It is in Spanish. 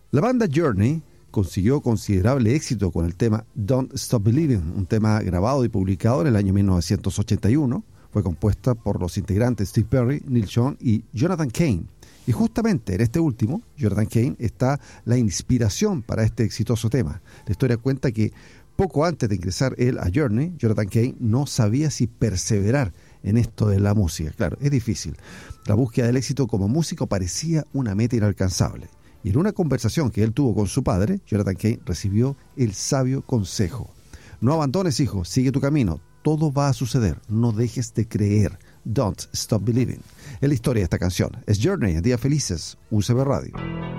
La banda Journey consiguió considerable éxito con el tema Don't Stop Believing, un tema grabado y publicado en el año 1981. Fue compuesta por los integrantes Steve Perry, Neil Schon y Jonathan Cain. Y justamente en este último, Jonathan Cain, está la inspiración para este exitoso tema. La historia cuenta que poco antes de ingresar él a Journey, Jonathan Cain no sabía si perseverar en esto de la música. Claro, es difícil. La búsqueda del éxito como músico parecía una meta inalcanzable. Y en una conversación que él tuvo con su padre, Jonathan Cain recibió el sabio consejo: no abandones, hijo, sigue tu camino, todo va a suceder, no dejes de creer, don't stop believing. Es la historia de esta canción. Es Journey en Días Felices, UCB Radio.